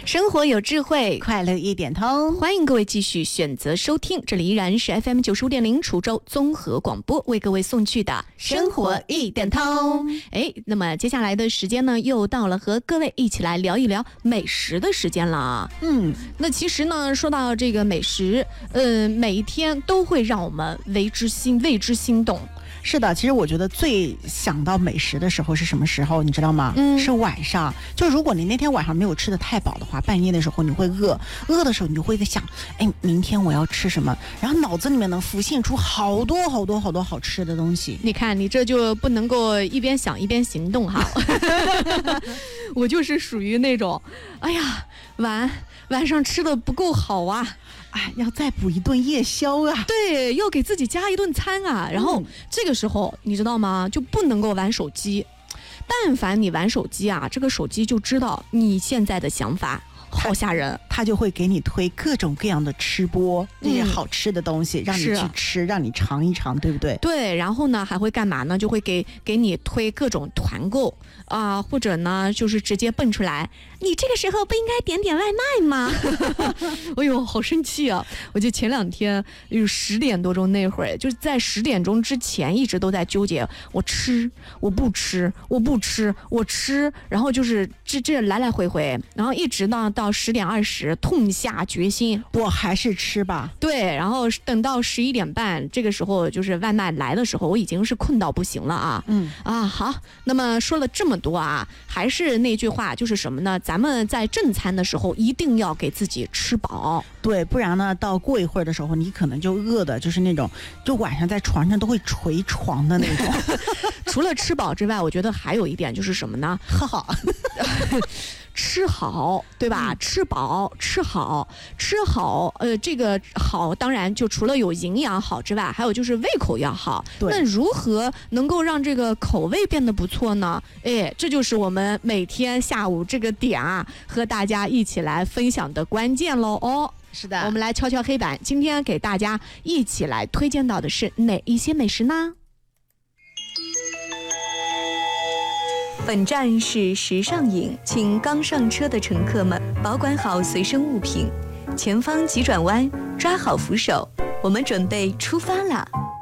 生活有智慧， 快乐一点通。 欢迎各位继续选择收听，这里依然是 FM 95.0滁州综合广播为各位送去的生活一点通。那么接下来的时间呢，又到了和各位一起来聊一聊美食的时间了。那其实呢，说到这个美食，每一天都会让我们为之心动。 是的，其实我觉得最想到美食的时候是什么时候，你知道吗？是晚上。就如果你那天晚上没有吃得太饱的话，半夜的时候你会饿的时候，你就会在想，明天我要吃什么，然后脑子里面能浮现出好多好吃的东西。 你看，你这就不能够一边想一边行动哈。我就是属于那种，晚上吃的不够好啊。 要再补一顿夜宵啊！ 对，要给自己加一顿餐啊！然后这个时候你知道吗？就不能够玩手机。但凡你玩手机啊，这个手机就知道你现在的想法。好吓人， 他就会给你推各种各样的吃播，这些好吃的东西，让你去吃，让你尝一尝，对不对？ 对，然后呢还会干嘛呢？就会给你推各种团购啊，或者呢就是直接蹦出来，你这个时候不应该点外卖吗？哎呦，好生气啊！我就前2天有10点多钟那会儿，就是在10点钟之前一直都在纠结，我吃，我不吃，我不吃，我吃，然后就是这来回，然后一直到10点20，痛下决心， 我还是吃吧。 对，然后等到11点半，这个时候就是外卖来的时候，我已经是困到不行了啊。好，那么说了这么多啊，还是那句话，就是什么呢？咱们在正餐的时候一定要给自己吃饱， 对，不然呢，到过一会儿的时候，你可能就饿的，就是那种，就晚上在床上都会捶床的那种。 除了吃饱之外，我觉得还有一点就是什么呢？ 喝好。 吃好，对吧？吃饱，吃好，这个好，当然就除了有营养好之外，还有就是胃口要好。那如何能够让这个口味变得不错呢？这就是我们每天下午这个点啊，和大家一起来分享的关键喽。 是的， 我们来敲敲黑板，今天给大家一起来推荐到的是哪一些美食呢？本站是时尚影，请刚上车的乘客们保管好随身物品，前方急转弯，抓好扶手，我们准备出发了。